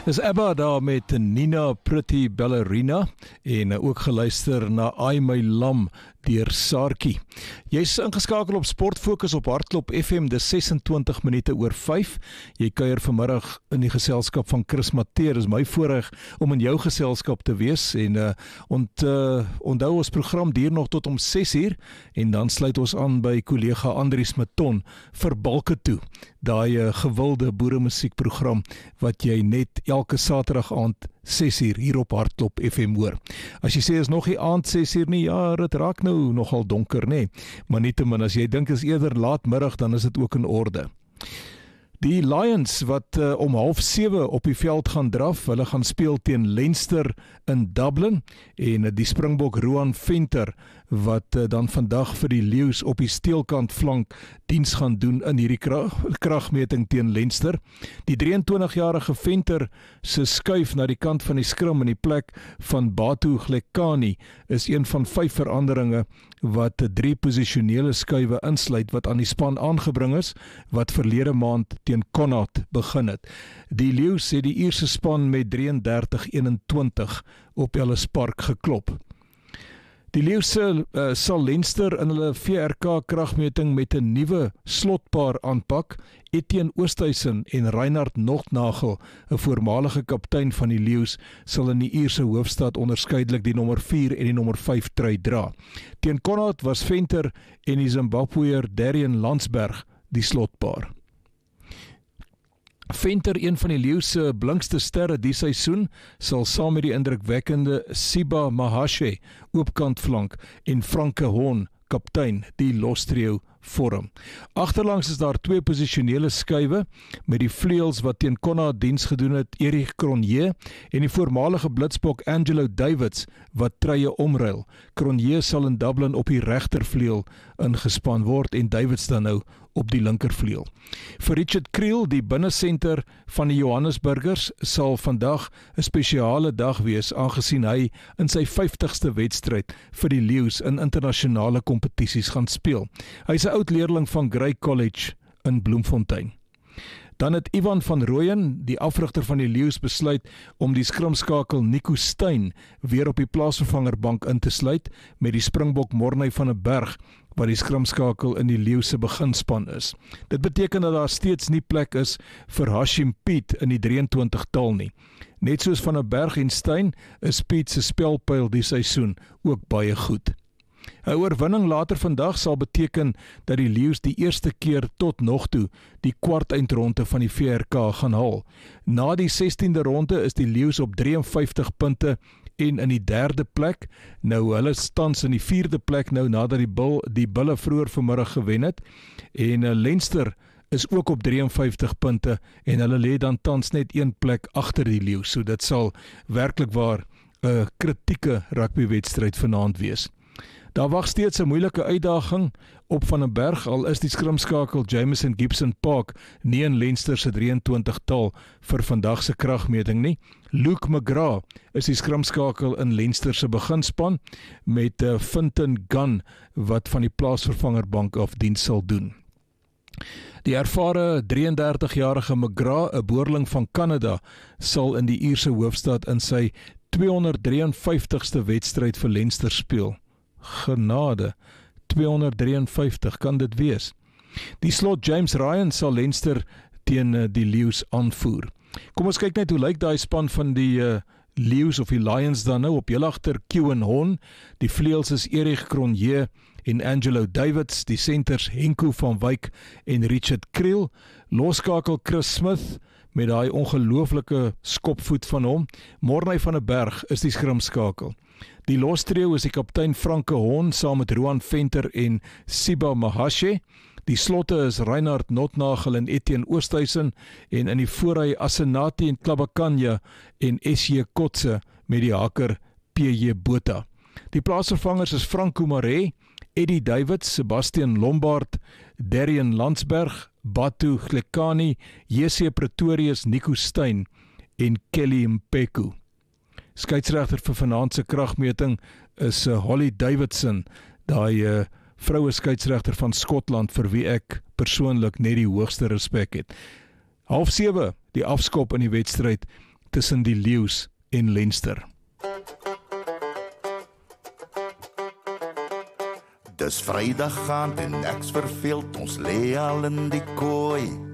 Is ABBA daar met Nina Pretty Ballerina en ook geluister na Ai My Lam deur Saartjie. Jy's ingeskakel op Sport Fokus op Hartklop FM, dis 26 minute oor 5. Jy kuier vanmiddag in die geselskap van Chris Mateer. Dis my voorreg om in jou geselskap te wees en onthou ons program duur nog tot om 6:00 en dan sluit ons aan by kollega Andries Maton vir Balke toe. Daai gewilde boeremusiekprogram wat jy net elke Saterdag aand 6:00 hier op Hartklop FM hoor. As jy sê is nog die aand 6:00 nie, ja, dit raak nou nogal donker, nee. Maar nietemin, as jy dink is eerder laatmiddag, dan is dit ook in orde. Die Lions wat om 6:30 op die veld gaan draf, hulle gaan speel teen Leinster in Dublin en die Springbok Roan Venter wat dan vandag vir die Leeu's op die steelkant flank diens gaan doen in hierdie kragmeting teen Leinster. Die 23-jarige Venter se skuif na die kant van die skrim in die plek van Batu Glekani is een van 5 veranderinge wat 3 posisionele skuwe insluit wat aan die span aangebring is, wat verlede maand teen Connacht begin het. Die Leeu's het die Ierse span met 33-21 op Ellis Park geklop. Die Leeu's sal Leinster in hulle VRK kragmeting met 'n nuwe slotpaar aanpak. Etienne Oosthuizen en Reinhard Notnagel, 'n voormalige kaptein van die Leeu's, sal in die Ierse hoofstad onderskeidelik die nommer 4 en die nommer 5 trui dra. Teen Connacht was Venter en die Zimbabweër Darian Landsberg die slotpaar. Venter, een van die Leeu's se blinkste sterre die seisoen, sal saam met die indrukwekkende Siba Mahashe oopkant flank en Franke Horn, kaptein, die lostrio vorm. Agterlangs is daar 2 posisionele skuwe met die vleuels wat teen Connacht diens gedoen het, Erich Cronje en die voormalige blitsbok Angelo Davids wat truie omruil. Cronje sal in Dublin op die regtervleuel ingespan word en Davids dan nou op die linkervleuel. Vir Richard Kriel, die binnesenter van die Johannesburgers, sal vandag 'n spesiale dag wees aangesien hy in sy 50ste wedstryd vir die Leeu's in internasionale kompetisies gaan speel. Hy is 'n oud leerling van Grey College in Bloemfontein. Dan het Ivan van Rooyen, die afrigter van die Leeu's, besluit om die skrimskakel Nico Steyn weer op die plaasvervangerbank in te sluit met die Springbok Morney van 'n Berg wat die skrimskakel in die Leeu's se beginspan is. Dit beteken dat daar steeds nie plek is vir Hashim Piet in die 23-tal nie. Net soos van 'n Berg en Steyn is Piet se spelpyl die seisoen ook baie goed. 'n Oorwinning later vandag sal beteken dat die Leeu's die eerste keer tot nog toe die kwartfinale van die VRK gaan haal. Na die 16de ronde is die Leeu's op 53 punte en in die 3de plek. Nou hulle tans in die 4de plek nou nadat die Bulle vroeër vanmiddag gewen het. En Leinster is ook op 53 punte en hulle lê dan tans net 1 plek agter die Leeu's. So dit sal werklik waar 'n kritieke rugbywedstryd vanaand wees. Daar wag steeds 'n moeilike uitdaging op Van 'n Berg, al is die skrimskakel Jameson Gibson Park nie in Leinster se 23-tal vir vandag se kragmeting nie. Luke McGrath is die skrimskakel in Leinster se beginspan met Finton Gunn wat van die plaasvervangerbank af diens sal doen. Die ervare 33-jarige McGrath, 'n boerling van Kanada, sal in die Ierse hoofstad in sy 253ste wedstryd vir Leinster speel. Genade, 253, kan dit wees? Die slot James Ryan sal Leinster teen die Leeu's aanvoer. Kom ons kyk net hoe lyk daai span van die Leeu's of die Lions dan nou op heel agter Kewan Hon. Die vleuels is Erich Cronje en Angelo Davids, die senters Henko van Wyk en Richard Kriel, loskakel Chris Smith met daai ongelooflike skopvoet van hom. Morney van 'n Berg is die skrimskakel. Die lostrio is die kaptein Franke Horn saam met Roan Venter en Siba Mahashe. Die slotte is Reinhard Notnagel en Etienne Oosthuizen en in die voorry Asenati en Klabakanya en SJ Kotse met die haker PJ Botha. Die plaasvervangers is Franco Maree, Eddie Davids, Sebastian Lombard, Darian Landsberg, Batu Glekani, JC Pretorius, Nico Steyn en Kelly Mpeku. Skeieregter vir vanaand se kragmeting is Holly Davidson, daai vroue skeieregter van Skotland vir wie ek persoonlik net die hoogste respek het. 6:30 die afskop in die wedstryd tussen die Leeu's en Leinster. Dis Vrydag aand en ek's verveeld, ons lê al in die kooi.